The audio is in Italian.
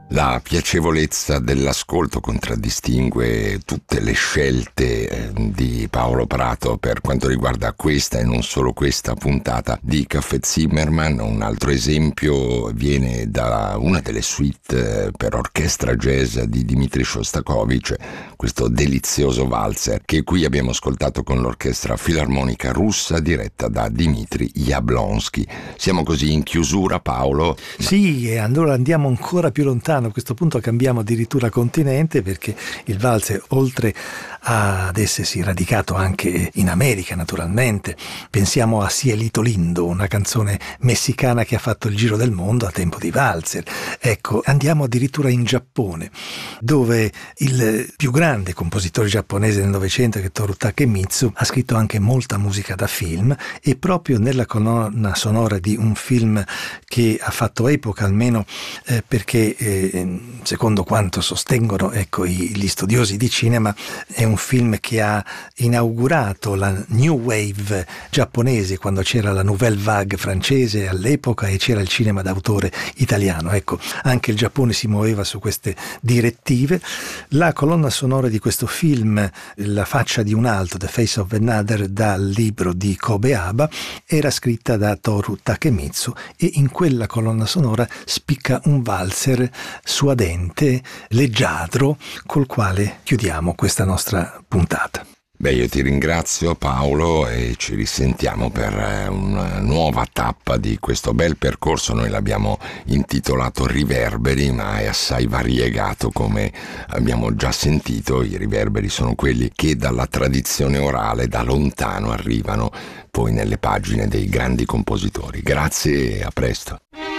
La piacevolezza dell'ascolto contraddistingue tutte le scelte di Paolo Prato per quanto riguarda questa e non solo questa puntata di Caffè Zimmermann. Un altro esempio viene da una delle suite per orchestra jazz di Dmitri Shostakovich, questo delizioso valzer che qui abbiamo ascoltato con l'orchestra filarmonica russa diretta da Dmitri Jablonský. Siamo così in chiusura, Paolo? Sì, e allora andiamo ancora più lontano. A questo punto cambiamo addirittura continente, perché il valzer, oltre ad essersi radicato anche in America naturalmente, pensiamo a Cielito Lindo, una canzone messicana che ha fatto il giro del mondo a tempo di valzer. Ecco, andiamo addirittura in Giappone, dove il più grande compositore giapponese del Novecento, che è Toru Takemitsu, ha scritto anche molta musica da film, e proprio nella colonna sonora di un film che ha fatto epoca, almeno perché secondo quanto sostengono gli studiosi di cinema, è un film che ha inaugurato la New Wave giapponese, quando c'era la Nouvelle Vague francese all'epoca e c'era il cinema d'autore italiano. Ecco, anche il Giappone si muoveva su queste direttive. La colonna sonora di questo film, La faccia di un altro, The Face of Another, dal libro di Kobe-Aba, era scritta da Toru Takemitsu, e in quella colonna sonora spicca un valzer suadente, leggiadro, col quale chiudiamo questa nostra puntata. Beh, io ti ringrazio, Paolo, e ci risentiamo per una nuova tappa di questo bel percorso. Noi l'abbiamo intitolato Riverberi, ma è assai variegato, come abbiamo già sentito. I riverberi sono quelli che dalla tradizione orale da lontano arrivano poi nelle pagine dei grandi compositori. Grazie e a presto.